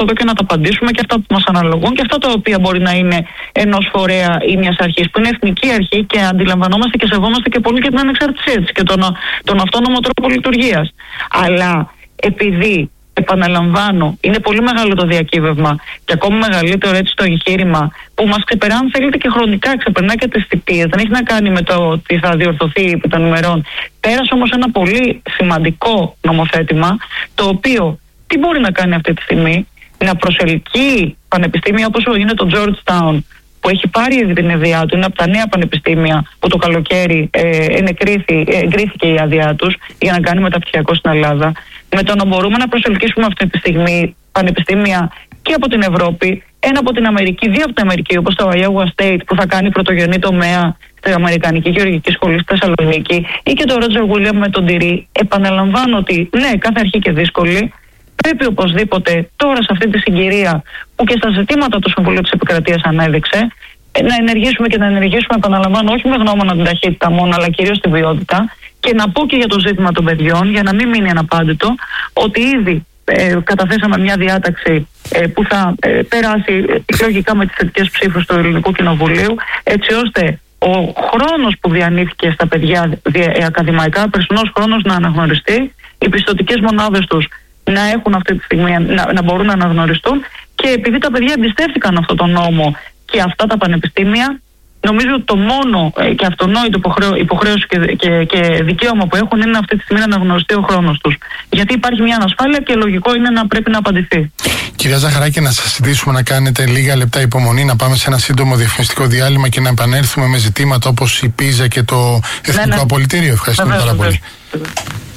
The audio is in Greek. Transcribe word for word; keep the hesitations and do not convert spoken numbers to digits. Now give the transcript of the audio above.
έρθω εδώ και να τα απαντήσουμε και αυτά που μας αναλογούν και αυτά τα οποία μπορεί να είναι ενός φορέα ή μιας αρχής, που είναι εθνική αρχή και αντιλαμβανόμαστε και σεβόμαστε και πολύ και την ανεξαρτησία της και τον, τον αυτόνομο τρόπο λειτουργίας. Αλλά επειδή, επαναλαμβάνω, είναι πολύ μεγάλο το διακύβευμα και ακόμη μεγαλύτερο έτσι το εγχείρημα που μας ξεπερνά, αν θέλετε, και χρονικά, ξεπερνά και τις θητείες. Δεν έχει να κάνει με το ότι θα διορθωθεί επί των ημερών. Πέρασε όμως ένα πολύ σημαντικό νομοθέτημα, το οποίο τι μπορεί να κάνει αυτή τη στιγμή? Να προσελκύει πανεπιστήμια όπως είναι το Georgetown, που έχει πάρει ήδη την άδειά του, είναι από τα νέα πανεπιστήμια που το καλοκαίρι ε, ενεκρίθη, ε, εγκρίθηκε η άδειά τους για να κάνει μεταπτυχιακό στην Ελλάδα. Με το να μπορούμε να προσελκύσουμε αυτή τη στιγμή πανεπιστήμια και από την Ευρώπη, ένα από την Αμερική, δύο από την Αμερική, όπως το Iowa State που θα κάνει πρωτογενή τομέα στην Αμερικανική Γεωργική Σχολή στη Θεσσαλονίκη, ή και το Roger Williams με τον Τυρί. Επαναλαμβάνω ότι ναι, κάθε αρχή και δύσκολη. Πρέπει οπωσδήποτε τώρα, σε αυτή τη συγκυρία που και στα ζητήματα του Συμβουλίου της Επικρατείας ανέδειξε, να ενεργήσουμε και να ενεργήσουμε, επαναλαμβάνω, όχι με γνώμονα την ταχύτητα μόνο, αλλά κυρίως την ποιότητα. Και να πω και για το ζήτημα των παιδιών, για να μην μείνει αναπάντητο, ότι ήδη ε, καταθέσαμε μια διάταξη ε, που θα ε, περάσει ε, λογικά με τις θετικές ψήφους του Ελληνικού Κοινοβουλίου, έτσι ώστε ο χρόνος που διανύθηκε στα παιδιά ε, ακαδημαϊκά, περσινός χρόνος, να αναγνωριστεί, οι πιστωτικές μονάδες τους να έχουν αυτή τη στιγμή, να, να μπορούν να αναγνωριστούν, και επειδή τα παιδιά εμπιστεύτηκαν αυτόν τον νόμο και αυτά τα πανεπιστήμια, νομίζω ότι το μόνο ε, και αυτονόητο υποχρέω, υποχρέωση και, και, και δικαίωμα που έχουν είναι αυτή τη στιγμή να αναγνωριστεί ο χρόνος τους. Γιατί υπάρχει μια ανασφάλεια και λογικό είναι να πρέπει να απαντηθεί. Κυρία Ζαχαράκη, να σας ζητήσουμε να κάνετε λίγα λεπτά υπομονή, να πάμε σε ένα σύντομο διαφημιστικό διάλειμμα και να επανέλθουμε με ζητήματα όπως η πίζα και το Εθνικό ναι, ναι. Απολυτήριο. Ευχαριστούμε πάρα πολύ.